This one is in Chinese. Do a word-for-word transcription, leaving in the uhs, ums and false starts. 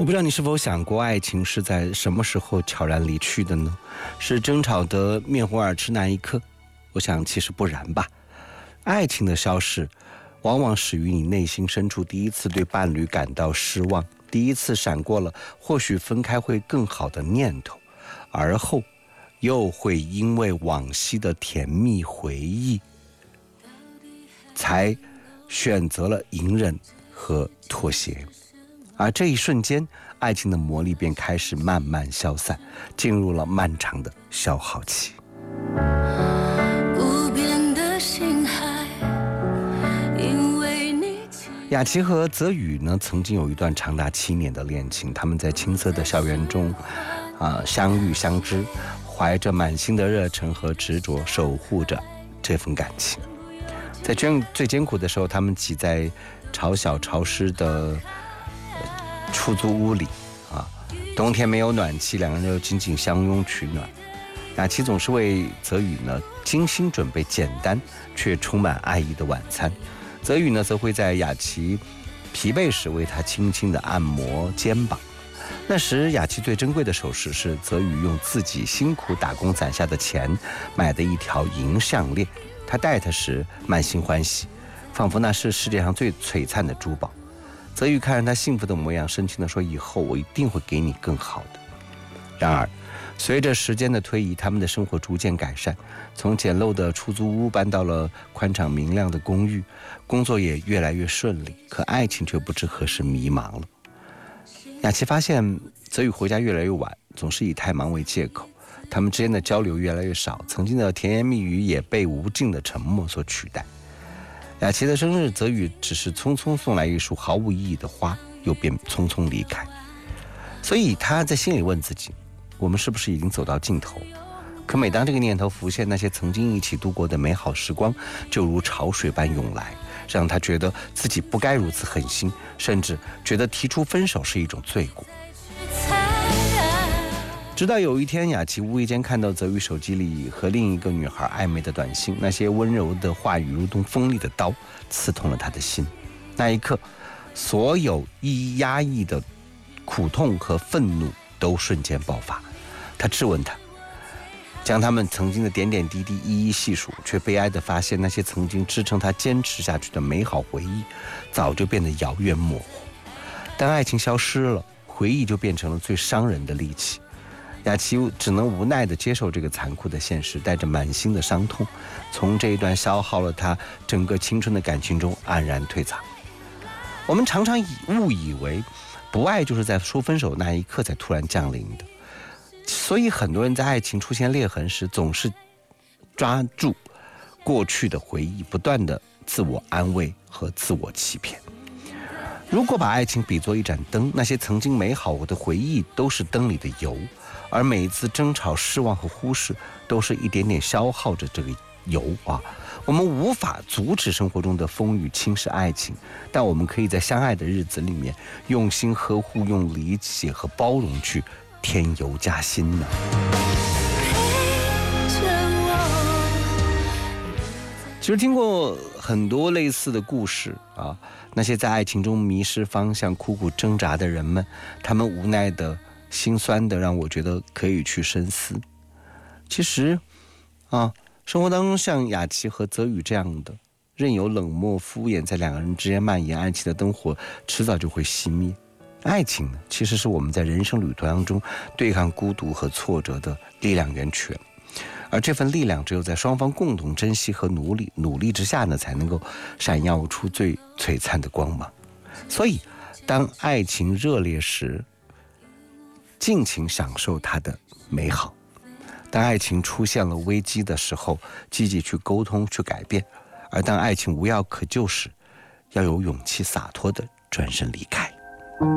我不知道你是否想过，爱情是在什么时候悄然离去的呢？是争吵得面红耳赤那一刻？我想其实不然吧。爱情的消逝往往始于你内心深处第一次对伴侣感到失望，第一次闪过了或许分开会更好的念头，而后又会因为往昔的甜蜜回忆，才选择了隐忍和妥协。而这一瞬间，爱情的魔力便开始慢慢消散，进入了漫长的消耗期。无边的星海，因为你。雅琪和泽宇呢，曾经有一段长达七年的恋情，他们在青涩的校园中，啊、呃，相遇相知，怀着满心的热忱和执着，守护着这份感情。在最艰苦的时候，他们挤在潮小潮湿的出租屋里啊，冬天没有暖气，两个人又紧紧相拥取暖。雅琪总是为泽宇呢精心准备简单却充满爱意的晚餐，泽宇呢则会在雅琪疲惫时为她轻轻地按摩肩膀。那时雅琪最珍贵的首饰是泽宇用自己辛苦打工攒下的钱买的一条银项链，他戴它时满心欢喜，仿佛那是世界上最璀璨的珠宝。泽宇看着他幸福的模样，深情地说，以后我一定会给你更好的。然而随着时间的推移，他们的生活逐渐改善，从简陋的出租屋搬到了宽敞明亮的公寓，工作也越来越顺利，可爱情却不知何时迷茫了。雅琪发现泽宇回家越来越晚，总是以太忙为借口，他们之间的交流越来越少，曾经的甜言蜜语也被无尽的沉默所取代。雅琪的生日，泽宇只是匆匆送来一束毫无意义的花，又便匆匆离开。所以他在心里问自己，我们是不是已经走到尽头？可每当这个念头浮现，那些曾经一起度过的美好时光就如潮水般涌来，让他觉得自己不该如此狠心，甚至觉得提出分手是一种罪过。直到有一天，雅琪无意间看到泽宇手机里和另一个女孩暧昧的短信，那些温柔的话语如同锋利的刀，刺痛了他的心。那一刻，所有一压抑的苦痛和愤怒都瞬间爆发。他质问他，将他们曾经的点点滴滴一一细数，却悲哀地发现，那些曾经支撑他坚持下去的美好回忆，早就变得遥远模糊。当爱情消失了，回忆就变成了最伤人的利器。雅琪只能无奈地接受这个残酷的现实，带着满心的伤痛，从这一段消耗了他整个青春的感情中黯然退场。我们常常误以为不爱就是在说分手那一刻才突然降临的，所以很多人在爱情出现裂痕时，总是抓住过去的回忆，不断地自我安慰和自我欺骗。如果把爱情比作一盏灯，那些曾经美好的回忆都是灯里的油，而每一次争吵、失望和忽视都是一点点消耗着这个油啊。我们无法阻止生活中的风雨侵蚀爱情，但我们可以在相爱的日子里面用心呵护，用理解和包容去添油加辛呢。其实听过很多类似的故事啊，那些在爱情中迷失方向、苦苦挣扎的人们，他们无奈的、心酸的，让我觉得可以去深思。其实啊，生活当中像雅琪和泽宇这样的，任由冷漠敷衍在两个人之间蔓延，爱情的灯火迟早就会熄灭。爱情呢，其实是我们在人生旅途当中对抗孤独和挫折的力量源泉。而这份力量只有在双方共同珍惜和努力努力之下呢，才能够闪耀出最璀璨的光芒。所以当爱情热烈时，尽情享受它的美好；当爱情出现了危机的时候，积极去沟通去改变；而当爱情无药可救时，要有勇气洒脱地转身离开。